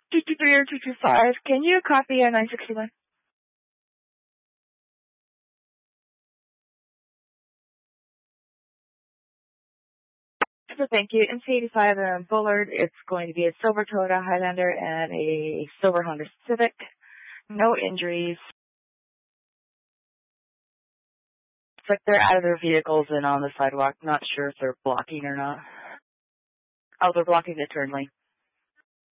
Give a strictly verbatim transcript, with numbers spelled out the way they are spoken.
two two three or two two five. Can you copy a nine sixty-one? So thank you. M C eighty-five and Bullard, it's going to be a silver Toyota Highlander and a silver Honda Civic. No injuries. It's like they're out of their vehicles and on the sidewalk. Not sure if they're blocking or not. Oh, they're blocking the turn lane.